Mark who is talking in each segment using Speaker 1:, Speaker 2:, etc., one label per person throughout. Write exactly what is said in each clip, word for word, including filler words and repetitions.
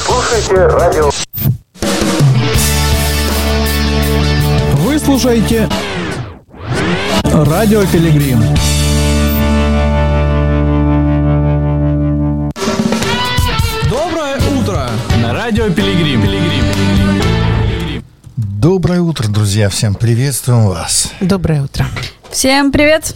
Speaker 1: слушаете радио.
Speaker 2: Вы слушаете Радио Пилигрим. Доброе утро на Радио Пилигрим.
Speaker 3: Доброе утро, друзья. Всем приветствуем вас.
Speaker 4: Доброе утро.
Speaker 5: Всем привет.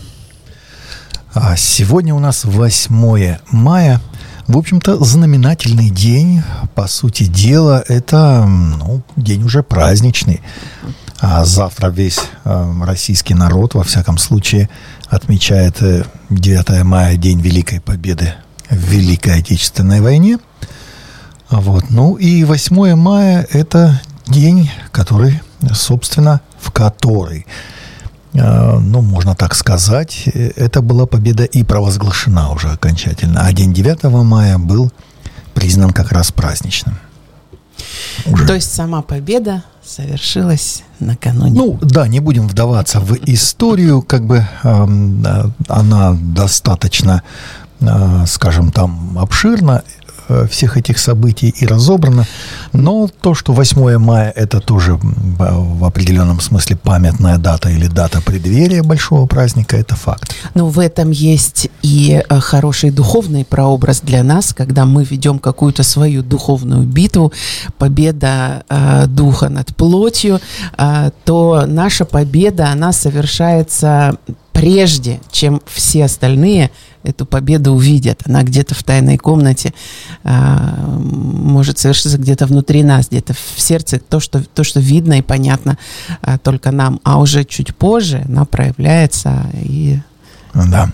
Speaker 3: А сегодня у нас восьмое мая. В общем-то, знаменательный день. По сути дела, это ну, день уже праздничный. А завтра весь э, российский народ, во всяком случае, отмечает девятое мая, День Великой Победы в Великой Отечественной войне. Вот. Ну и восьмое мая – это день, который, собственно, в который, э, ну, можно так сказать, это была победа и провозглашена уже окончательно. А день девятого мая был признан как раз праздничным. Уже.
Speaker 4: То есть сама победа совершилась накануне.
Speaker 3: Ну, да, не будем вдаваться в историю, как бы э, она достаточно, э, скажем, там обширна, э, всех этих событий и разобрана, но то, что восьмое мая это тоже в определенном смысле памятная дата или дата преддверия большого праздника, это факт.
Speaker 4: Но в этом есть и хороший духовный прообраз для нас, когда мы ведем какую-то свою духовную битву, победа э, духа над плотью, э, то наша победа, она совершается прежде, чем все остальные эту победу увидят. Она где-то в тайной комнате э, может совершиться где-то внутри нас, где-то в сердце, то, что, то, что видно и понятно э, только нам. А уже чуть позже она проявляется и...
Speaker 3: Да.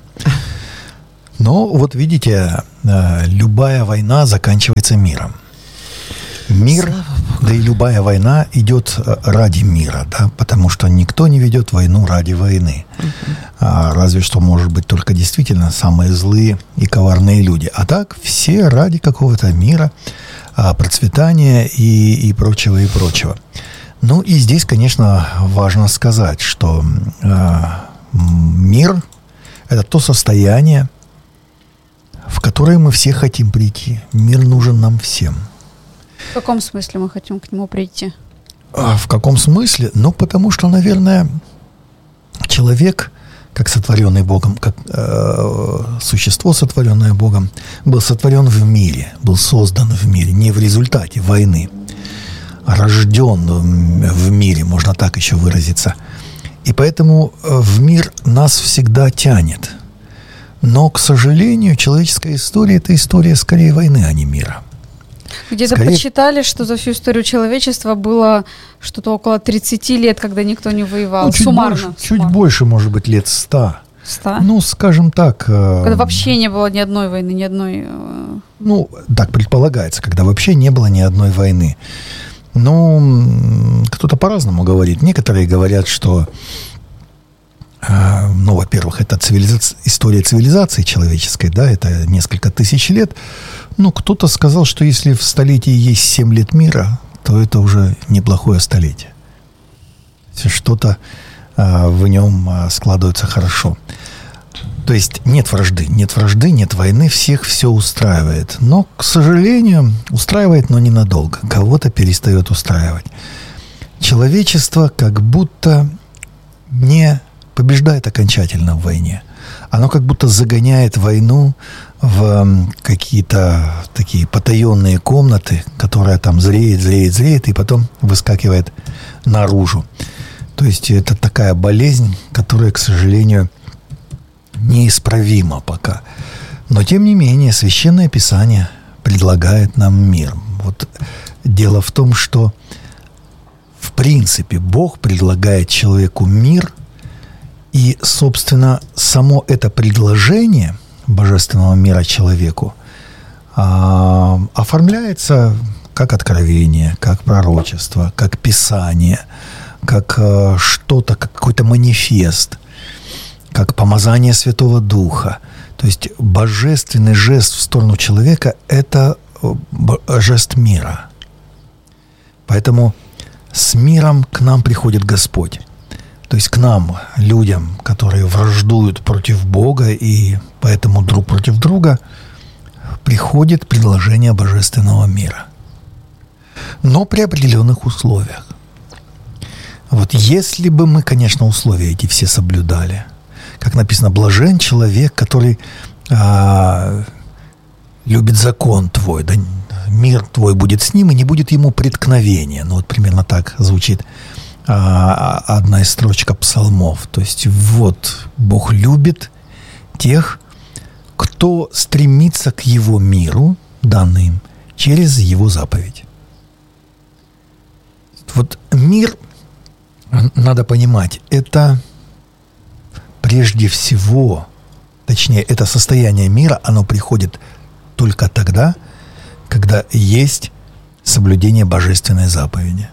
Speaker 3: Но вот видите, любая война заканчивается миром. Мир, да и любая война идет ради мира, да, потому что никто не ведет войну ради войны. Uh-huh. А, разве что, может быть, только действительно самые злые и коварные люди. А так все ради какого-то мира, а, процветания и, и прочего, и прочего. Ну и здесь, конечно, важно сказать, что а, мир – это то состояние, в которое мы все хотим прийти. Мир нужен нам всем.
Speaker 5: В каком смысле мы хотим к нему прийти?
Speaker 3: А в каком смысле? Ну, потому что, наверное, человек, как сотворенный Богом, как э, существо, сотворенное Богом, был сотворен в мире, был создан в мире, не в результате войны, а рожден в мире, можно так еще выразиться. И поэтому в мир нас всегда тянет. Но, к сожалению, человеческая история – это история скорее войны, а не мира.
Speaker 5: Где-то
Speaker 3: Скорее...
Speaker 5: подсчитали, что за всю историю человечества было что-то около тридцать лет, когда никто не воевал.
Speaker 3: Ну, чуть
Speaker 5: суммарно.
Speaker 3: Больше,
Speaker 5: суммарно.
Speaker 3: Чуть больше, может быть, лет ста.
Speaker 5: Ста?
Speaker 3: Ну, скажем так... Э...
Speaker 5: Когда вообще не было ни одной войны, ни одной... Э...
Speaker 3: Ну, так предполагается, когда вообще не было ни одной войны. Ну, кто-то по-разному говорит. Некоторые говорят, что... Ну, во-первых, это цивилизация, история цивилизации человеческой, да, это несколько тысяч лет. Ну, кто-то сказал, что если в столетии есть семь лет мира, то это уже неплохое столетие. Что-то а, в нем а, складывается хорошо. То есть нет вражды, нет вражды, нет войны, всех все устраивает. Но, к сожалению, устраивает, но ненадолго. Кого-то перестает устраивать. Человечество как будто не... побеждает окончательно в войне. Оно как будто загоняет войну в какие-то такие потаенные комнаты, которая там зреет, зреет, зреет, и потом выскакивает наружу. То есть это такая болезнь, которая, к сожалению, неисправима пока. Но, тем не менее, Священное Писание предлагает нам мир. Вот дело в том, что в принципе Бог предлагает человеку мир. И, собственно, само это предложение божественного мира человеку а, оформляется как откровение, как пророчество, как писание, как а, что-то, как какой-то манифест, как помазание Святого Духа. То есть божественный жест в сторону человека – это жест мира. Поэтому с миром к нам приходит Господь. То есть к нам, людям, которые враждуют против Бога и поэтому друг против друга, приходит предложение божественного мира. но при определенных условиях. Вот если бы мы, конечно, условия эти все соблюдали, как написано, блажен человек, который а, любит закон твой, да, мир твой будет с ним, и не будет ему преткновения. Ну вот примерно так звучит а, одна из строчек псалмов. То есть вот Бог любит тех, кто стремится к его миру, данным через его заповедь. Вот мир, надо понимать, это прежде всего, точнее, это состояние мира, оно приходит только тогда, когда есть соблюдение божественной заповеди.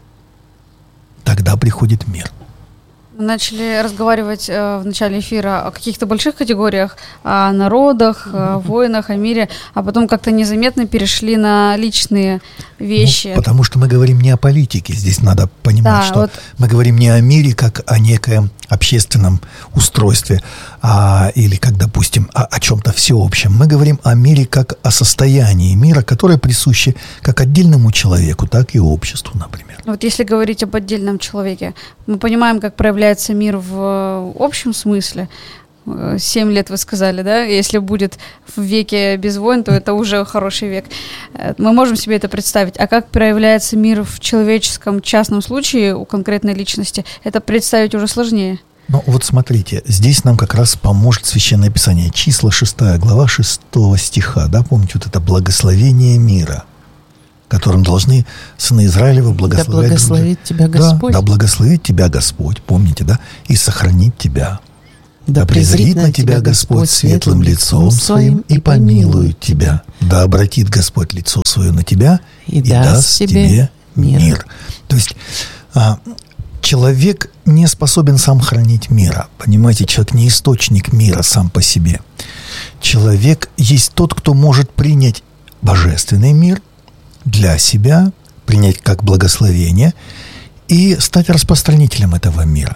Speaker 3: Тогда приходит мир.
Speaker 5: Мы начали разговаривать э, в начале эфира о каких-то больших категориях, о народах, о войнах, о мире, а потом как-то незаметно перешли на личные вещи.
Speaker 3: Ну, потому что мы говорим не о политике. Здесь надо понимать,
Speaker 5: да,
Speaker 3: что
Speaker 5: вот...
Speaker 3: мы говорим не о мире, как о некоем общественном устройстве, а, или как, допустим, о, о чем-то всеобщем. Мы говорим о мире как о состоянии мира, которое присуще как отдельному человеку, так и обществу, например.
Speaker 5: Вот если говорить об отдельном человеке, мы понимаем, как проявляется мир в общем смысле. Семь лет вы сказали, да? Если будет в веке без войн, то это уже хороший век. Мы можем себе это представить. А как проявляется мир в человеческом частном случае у конкретной личности, это представить уже сложнее.
Speaker 3: Ну вот смотрите, здесь нам как раз поможет Священное Писание. Числа шестая глава шестого стиха, да? Помните, вот это благословение мира, которым должны сыны Израилевы благословлять.
Speaker 4: Да благословит тебя Господь.
Speaker 3: Да, да благословит тебя Господь, помните, да? И сохранит тебя. Да, да презрит на тебя Господь светлым лицом своим и помилует тебя. Да обратит Господь лицо свое на тебя и, и даст тебе мир. мир. То есть а, человек не способен сам хранить мира. Понимаете, человек не источник мира сам по себе. Человек есть тот, кто может принять божественный мир для себя, принять как благословение и стать распространителем этого мира.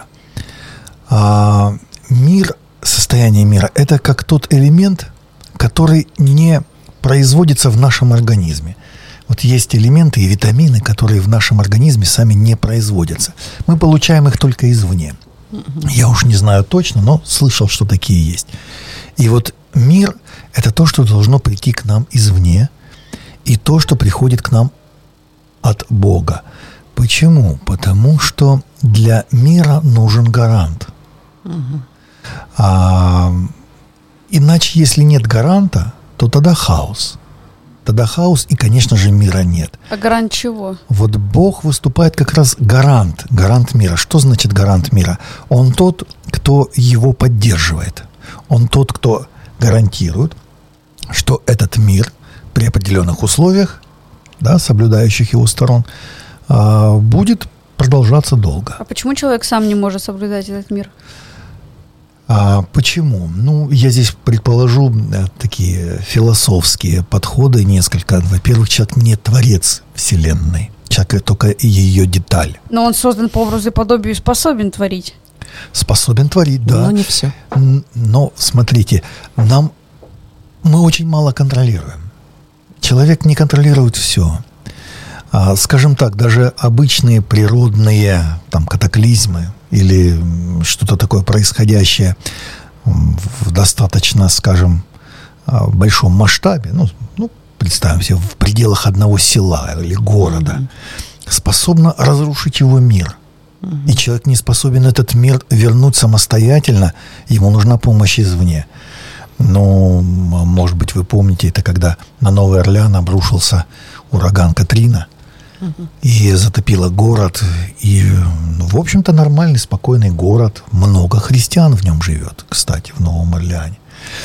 Speaker 3: А, мир, состояние мира – это как тот элемент, который не производится в нашем организме. Вот есть элементы и витамины, которые в нашем организме сами не производятся. Мы получаем их только извне. Я уж не знаю точно, но слышал, что такие есть. И вот мир – это то, что должно прийти к нам извне, и то, что приходит к нам от Бога. Почему? Потому что для мира нужен гарант. Угу. А, иначе, если нет гаранта, то тогда хаос. Тогда хаос, и, конечно же, мира нет.
Speaker 5: А гарант чего?
Speaker 3: Вот Бог выступает как раз гарант, гарант мира. Что значит гарант мира? Он тот, кто его поддерживает. Он тот, кто гарантирует, что этот мир при определенных условиях, да, соблюдающих его сторон, э, будет продолжаться долго.
Speaker 5: А почему человек сам не может соблюдать этот мир?
Speaker 3: А почему? Ну, я здесь предположу э, такие философские подходы несколько. Во-первых, человек не творец Вселенной. Человек только ее деталь.
Speaker 5: Но он создан по образу и подобию и способен творить.
Speaker 3: Способен творить, да.
Speaker 4: Но не все.
Speaker 3: Но, смотрите, нам мы очень мало контролируем. Человек не контролирует все. А, скажем так, даже обычные природные там, катаклизмы или что-то такое происходящее в достаточно, скажем, большом масштабе, ну, ну представим себе, в пределах одного села или города, mm-hmm. способно разрушить его мир. Mm-hmm. И человек не способен этот мир вернуть самостоятельно, ему нужна помощь извне. Ну, может быть, вы помните, это когда на Новый Орлеан обрушился ураган Катрина uh-huh. и затопило город. И, ну, в общем-то, нормальный, спокойный город. Много христиан в нем живет, кстати, в Новом Орлеане.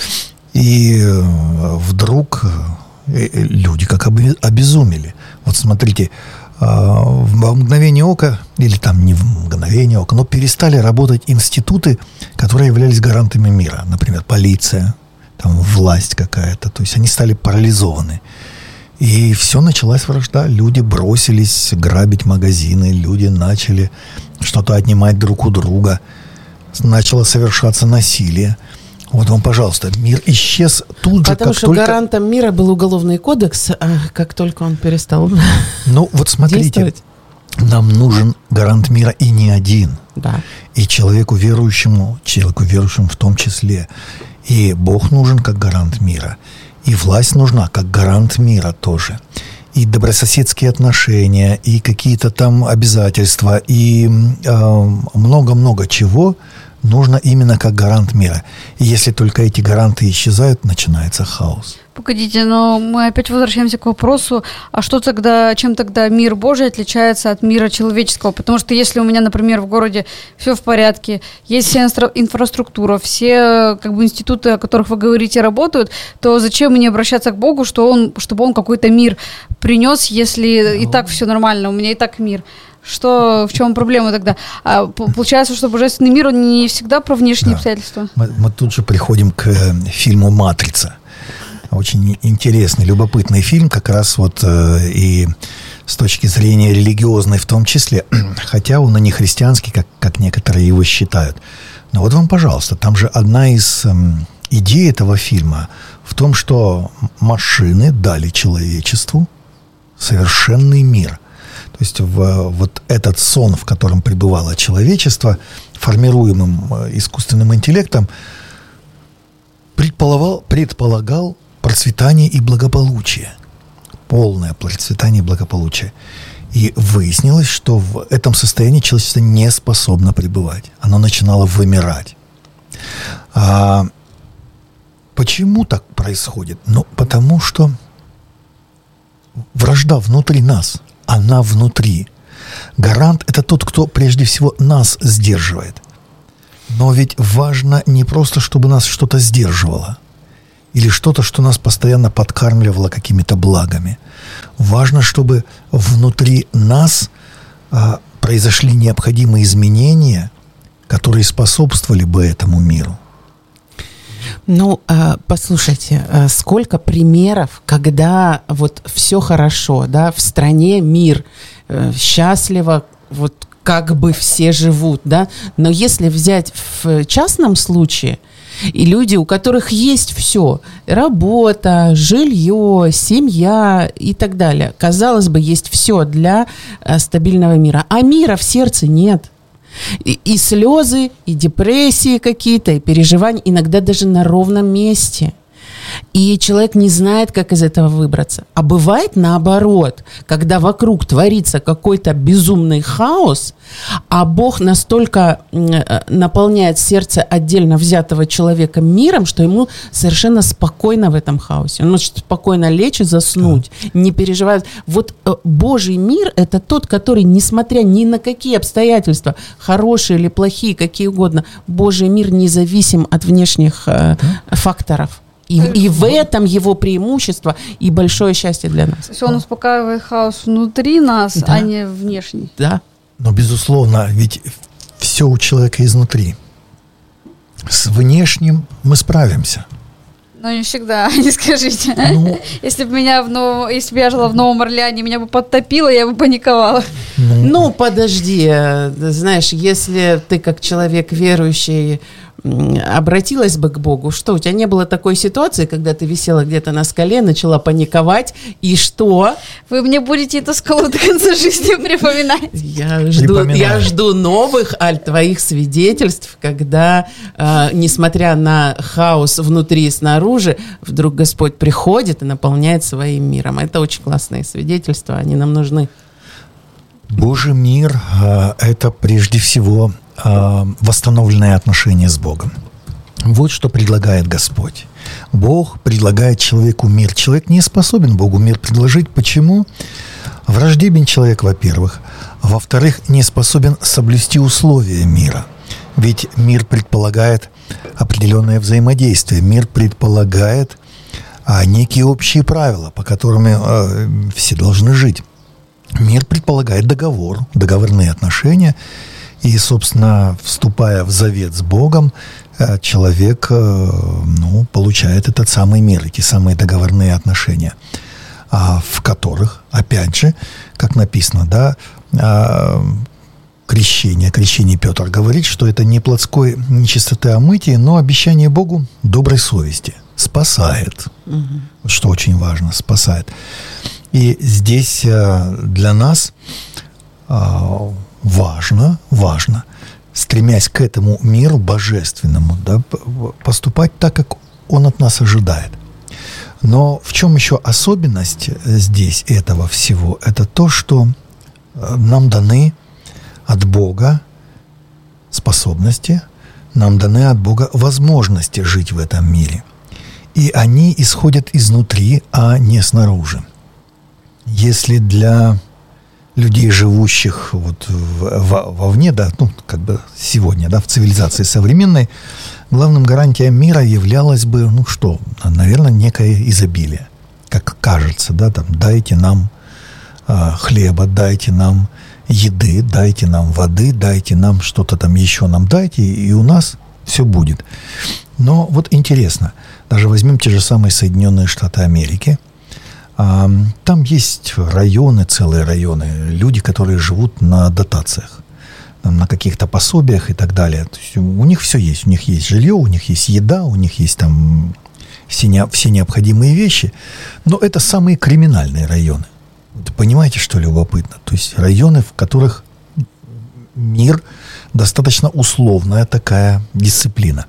Speaker 3: И вдруг люди как обезумели. Вот смотрите, в мгновение ока, или там не в мгновение ока, но перестали работать институты, которые являлись гарантами мира. Например, полиция, там, власть какая-то. То есть они стали парализованы. И все, началась вражда. Люди бросились грабить магазины, люди начали что-то отнимать друг у друга. Начало совершаться насилие. Вот вам, пожалуйста, мир исчез тут же,
Speaker 4: Потому
Speaker 3: как
Speaker 4: что
Speaker 3: только...
Speaker 4: гарантом мира был уголовный кодекс, а как только он перестал
Speaker 3: Ну, вот смотрите,
Speaker 4: действовать.
Speaker 3: нам нужен гарант мира и не один.
Speaker 4: Да.
Speaker 3: И человеку верующему, человеку верующему в том числе. И Бог нужен как гарант мира. И власть нужна как гарант мира тоже. И добрососедские отношения, и какие-то там обязательства, и э, много-много чего нужно именно как гарант мира. И если только эти гаранты исчезают, начинается хаос.
Speaker 5: Погодите, но мы опять возвращаемся к вопросу, а что тогда, чем тогда мир Божий отличается от мира человеческого? Потому что если у меня, например, в городе все в порядке, есть вся инфраструктура, все как бы институты, о которых вы говорите, работают, то зачем мне обращаться к Богу, что он, чтобы он какой-то мир принес, если и так все нормально, у меня и так мир? Что, в чем проблема тогда? А, получается, что божественный мир, он не всегда про внешние
Speaker 3: Да.
Speaker 5: обстоятельства.
Speaker 3: Мы, мы тут же приходим к э, фильму «Матрица». Очень интересный, любопытный фильм, как раз вот э, и с точки зрения религиозной в том числе, хотя он и не христианский, как, как некоторые его считают. Но вот вам, пожалуйста, там же одна из э, идей этого фильма в том, что машины дали человечеству совершенный мир. То есть в, вот этот сон, в котором пребывало человечество, формируемым искусственным интеллектом, предполагал, предполагал процветание и благополучие. Полное процветание и благополучие. И выяснилось, что в этом состоянии человечество не способно пребывать. Оно начинало вымирать. А почему так происходит? Ну, потому что вражда внутри нас. Она внутри. Гарант – это тот, кто прежде всего нас сдерживает. Но ведь важно не просто, чтобы нас что-то сдерживало. Или что-то, что нас постоянно подкармливало какими-то благами. Важно, чтобы внутри нас а, произошли необходимые изменения, которые способствовали бы этому миру.
Speaker 4: Ну, послушайте, сколько примеров, когда вот все хорошо, да, в стране мир, счастливо, вот как бы все живут, да, но если взять в частном случае, и люди, у которых есть все, работа, жилье, семья и так далее, казалось бы, есть все для стабильного мира, а мира в сердце нет. И, и слезы, и депрессии какие-то, и переживания, иногда даже на ровном месте. И человек не знает, как из этого выбраться. А бывает наоборот, когда вокруг творится какой-то безумный хаос, а Бог настолько наполняет сердце отдельно взятого человека миром, что ему совершенно спокойно в этом хаосе. Он может спокойно лечь и заснуть, не переживать. Вот Божий мир – это тот, который, несмотря ни на какие обстоятельства, хорошие или плохие, какие угодно, Божий мир независим от внешних э, факторов. И, и в этом его преимущество и большое счастье для нас.
Speaker 5: То есть он успокаивает хаос внутри нас,
Speaker 4: да.
Speaker 5: а не внешний.
Speaker 4: Да.
Speaker 3: Но, безусловно, ведь все у человека изнутри. С внешним мы справимся.
Speaker 5: Но не всегда, не скажите.
Speaker 3: Ну,
Speaker 5: если бы меня в Новом, если бы я жила в Новом Орлеане, меня бы подтопило, я бы паниковала.
Speaker 3: ну,
Speaker 4: Ну, подожди, знаешь, если ты как человек верующий обратилась бы к Богу, что у тебя не было такой ситуации, когда ты висела где-то на скале, начала паниковать, и что?
Speaker 5: Вы мне будете эту скалу до конца жизни припоминать.
Speaker 4: Я жду, я жду новых аль твоих свидетельств, когда, э, несмотря на хаос внутри и снаружи, вдруг Господь приходит и наполняет своим миром. Это очень классные свидетельства, они нам нужны.
Speaker 3: Божий мир э, – это прежде всего э, восстановленные отношения с Богом. Вот что предлагает Господь. Бог предлагает человеку мир. Человек не способен Богу мир предложить. Почему? Враждебен человек, во-первых. Во-вторых, не способен соблюсти условия мира. Ведь мир предполагает определенное взаимодействие. Мир предполагает а, некие общие правила, по которым а, все должны жить. Мир предполагает договор, договорные отношения. И, собственно, вступая в завет с Богом, человек ну, получает этот самый мир, эти самые договорные отношения, в которых, опять же, как написано, да, крещения, крещение Петр говорит, что это не плотской нечистоты о мытии, но обещание Богу доброй совести. Спасает. Угу. Что очень важно, спасает. И здесь для нас важно, важно, стремясь к этому миру божественному, да, поступать так, как Он от нас ожидает. Но в чем еще особенность здесь этого всего? Это то, что нам даны от Бога способности, нам даны от Бога возможности жить в этом мире. И они исходят изнутри, а не снаружи. Если для людей, живущих вот вовне, да, ну, как бы сегодня, да, в цивилизации современной, главным гарантией мира являлось бы, ну что, наверное, некое изобилие. Как кажется, да, там, дайте нам э, хлеба, дайте нам еды, дайте нам воды, дайте нам что-то там еще нам дайте, и у нас все будет. Но вот интересно, даже возьмем те же самые Соединенные Штаты Америки. А, там есть районы, целые районы, люди, которые живут на дотациях, на каких-то пособиях и так далее. То есть у них все есть. У них есть жилье, у них есть еда, у них есть там все, не, все необходимые вещи. Но это самые криминальные районы. Вы понимаете, что любопытно? То есть районы, в которых мир достаточно условная такая дисциплина.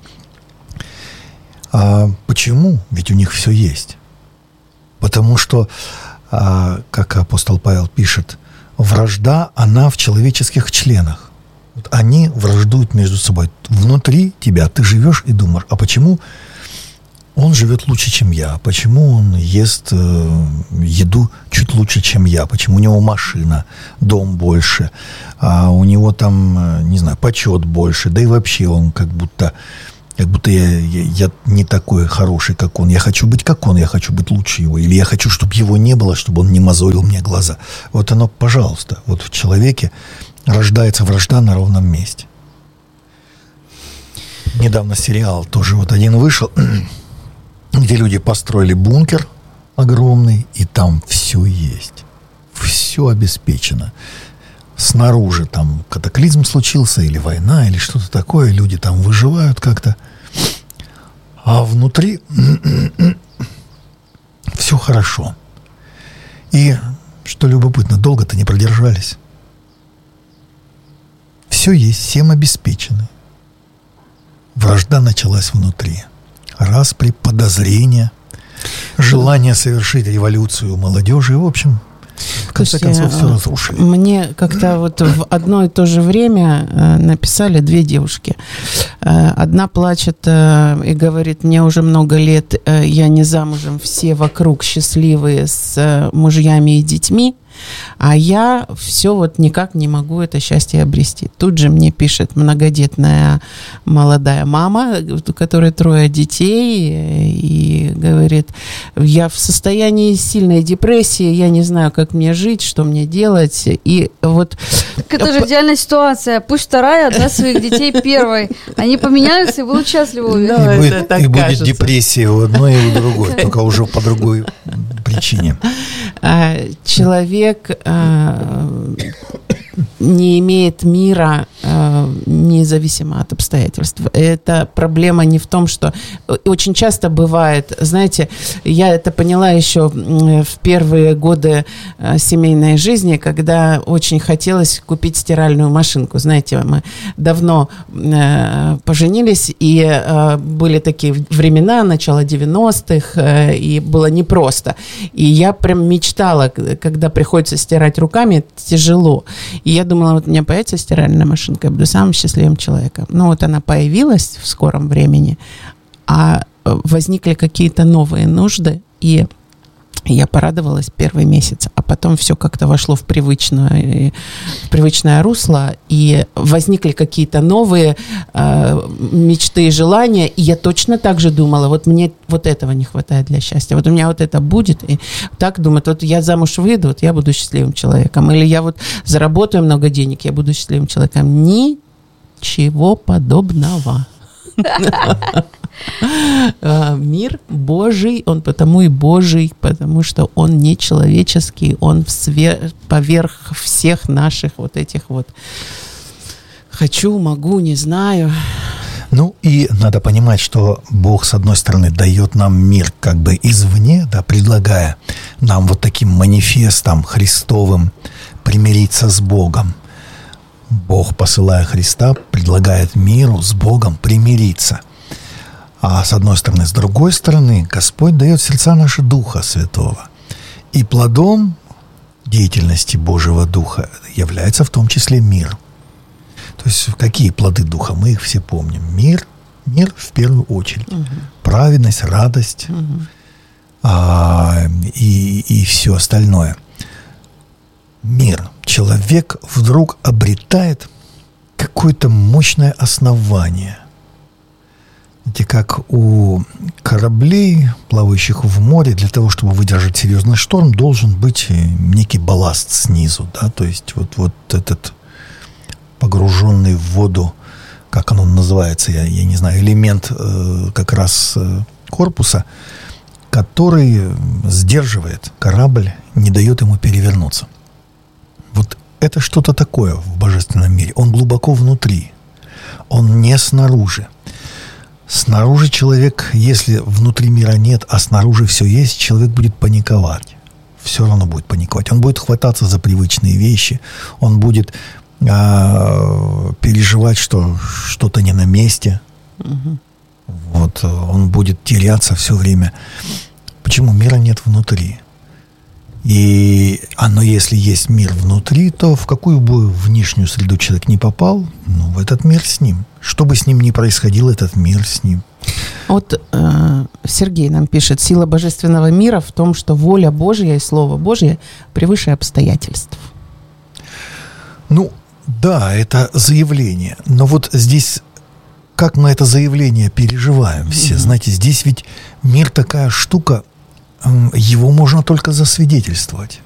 Speaker 3: А почему? Ведь у них все есть. Потому что, а, как апостол Павел пишет, вражда, она в человеческих членах. Вот они враждуют между собой. Внутри тебя ты живешь и думаешь, а почему он живет лучше, чем я? Почему он ест э, еду чуть лучше, чем я? Почему у него машина, дом больше, а у него там, не знаю, почет больше? Да и вообще он как будто... Как будто я, я, я не такой хороший, как он. Я хочу быть как он, я хочу быть лучше его. Или я хочу, чтобы его не было, чтобы он не мозолил мне глаза. Вот оно, пожалуйста, вот в человеке рождается вражда на ровном месте. Недавно сериал тоже вот один вышел, где люди построили бункер огромный, и там все есть. Все обеспечено. Снаружи там катаклизм случился, или война, или что-то такое, люди там выживают как-то. А внутри все хорошо. И, что любопытно, долго-то не продержались. Все есть, всем обеспечены. Вражда началась внутри. Распри, подозрения, желание совершить революцию у молодежи, и, в общем... В конце концов, все разрушили.
Speaker 4: Мне как-то вот в одно и то же время э, написали две девушки. Э, одна плачет э, и говорит, мне уже много лет, э, я не замужем, все вокруг счастливые с э, мужьями и детьми, а я все вот никак не могу это счастье обрести. Тут же мне пишет многодетная молодая мама, у которой трое детей, и говорит, я в состоянии сильной депрессии, я не знаю, как мне жить, что мне делать. И вот...
Speaker 5: Так это же идеальная ситуация. Пусть вторая отдаст своих детей первой. Они поменяются и будут счастливы.
Speaker 3: Да, и будет, и будет депрессия у одной и у другой, только уже по другой причине.
Speaker 4: Человек э, не имеет мира э, независимо от обстоятельств. Это проблема не в том, что... Очень часто бывает, знаете, я это поняла еще в первые годы э, семейной жизни, когда очень хотелось купить стиральную машинку. Знаете, мы давно э, поженились, и э, были такие времена, начало девяностых, э, и было непросто. И я прям мечтала, когда приходится стирать руками, тяжело. И я думала, вот у меня появится стиральная машинка, я буду самым счастливым человеком. Ну вот она появилась в скором времени, а возникли какие-то новые нужды, и я порадовалась первый месяц, а потом все как-то вошло в привычное, в привычное русло, и возникли какие-то новые э, мечты и желания, и я точно так же думала, вот мне вот этого не хватает для счастья, вот у меня вот это будет, и так думаю, вот я замуж выйду, вот я буду счастливым человеком, или я вот заработаю много денег, я буду счастливым человеком. Ничего подобного. Мир Божий, он потому и Божий, потому что он не человеческий, он свер... поверх всех наших вот этих вот хочу, могу, не знаю.
Speaker 3: Ну и надо понимать, что Бог, с одной стороны, дает нам мир как бы извне, да, предлагая нам вот таким манифестом Христовым примириться с Богом. Бог, посылая Христа, предлагает миру с Богом примириться. А с одной стороны, с другой стороны, Господь дает в сердца наши Духа Святого. И плодом деятельности Божьего Духа является в том числе мир. То есть какие плоды Духа? Мы их все помним. Мир, мир в первую очередь. Угу. Праведность, радость, угу. а, и, и все остальное. Мир. Человек вдруг обретает какое-то мощное основание. Знаете, как у кораблей, плавающих в море, для того, чтобы выдержать серьезный шторм, должен быть некий балласт снизу. Да? То есть вот, вот этот погруженный в воду, как оно называется, я, я не знаю, элемент э, как раз э, корпуса, который сдерживает корабль, не дает ему перевернуться. Вот это что-то такое в божественном мире. Он глубоко внутри. Он не снаружи. Снаружи человек, если внутри мира нет, а снаружи все есть, человек будет паниковать. Все равно будет паниковать. Он будет хвататься за привычные вещи. Он будет а, переживать, что что-то не на месте. Угу. Вот, он будет теряться все время. Почему? Мира нет внутри. И оно, если есть мир внутри, то в какую бы внешнюю среду человек не попал, ну, в этот мир с ним. Что бы с ним ни происходило, этот мир с ним.
Speaker 4: Вот э, Сергей нам пишет: сила божественного мира в том, что воля Божья и Слово Божье превыше обстоятельств.
Speaker 3: Ну, да, это заявление. Но вот здесь, как мы это заявление переживаем все, mm-hmm. знаете, здесь ведь мир такая штука, его можно только засвидетельствовать.